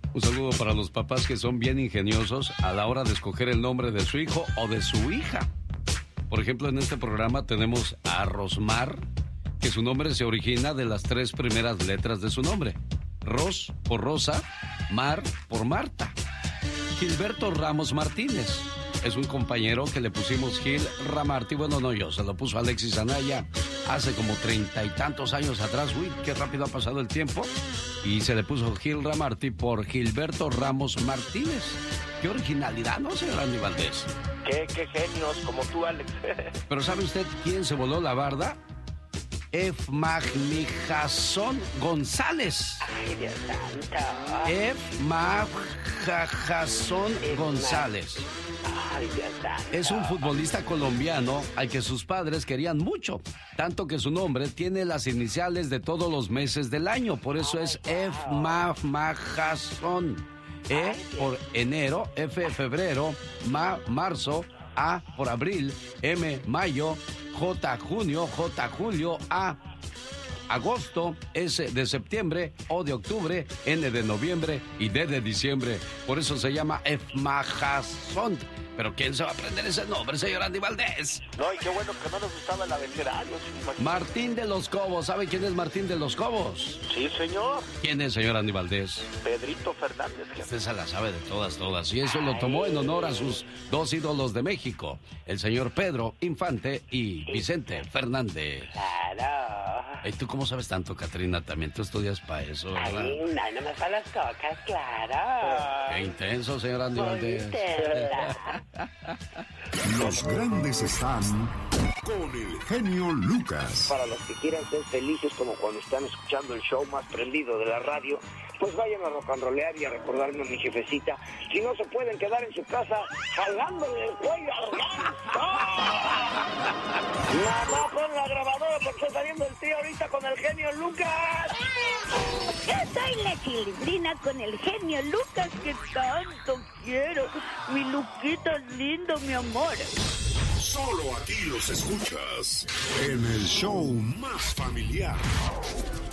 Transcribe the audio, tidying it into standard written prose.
Un saludo para los papás que son bien ingeniosos a la hora de escoger el nombre de su hijo o de su hija. Por ejemplo, en este programa tenemos a Rosmar, que su nombre se origina de las 3 primeras letras de su nombre. Ros por Rosa, Mar por Marta. Gilberto Ramos Martínez. Es un compañero que le pusimos Gil Ramarty. Bueno, no yo, se lo puso Alexis Anaya hace como 30 y tantos años atrás. Uy, qué rápido ha pasado el tiempo. Y se le puso Gil Ramarty por Gilberto Ramos Martínez. Qué originalidad, ¿no, señor Andy Valdés? Qué genios, como tú, Alex. Pero ¿sabe usted quién se voló la barda? Efmagnijason González. Ay, Dios santo. Efmagnijason González. Ay, Dios santo. Es un futbolista colombiano al que sus padres querían mucho, tanto que su nombre tiene las iniciales de todos los meses del año, por eso es Efmagnijason. E por enero, F febrero, marzo, A por abril, M mayo, J junio, J julio, A agosto, S de septiembre, O de octubre, N de noviembre y D de diciembre. Por eso se llama Efmagnijason. ¿Pero quién se va a aprender ese nombre, señor Andy Valdés? No, y qué bueno que no nos gustaba el abecedario. Martín de los Cobos. ¿Sabe quién es Martín de los Cobos? Sí, señor. ¿Quién es, señor Andy Valdés? Pedrito Fernández. Usted se la sabe de todas. Y eso lo tomó en honor a sus 2 ídolos de México, el señor Pedro Infante y Vicente Fernández. Claro. ¿Y tú cómo sabes tanto, Catrina? También tú estudias para eso, ¿verdad? Ay, no me para las cocas, claro. Qué intenso, señor Andy Valdés. Los grandes están con el genio Lucas. Para los que quieran ser felices como cuando están escuchando el show más prendido de la radio, pues vayan a rock and rollear y a recordarme a mi jefecita. Si no se pueden quedar en su casa jalándole el cuello al ganso. Mamá, pon la grabadora porque está saliendo el tío ahorita con el genio Lucas. Yo soy la Chilindrina con el genio Lucas que tanto quiero. Mi Luquita lindo, mi amor. Solo aquí los escuchas en el show más familiar.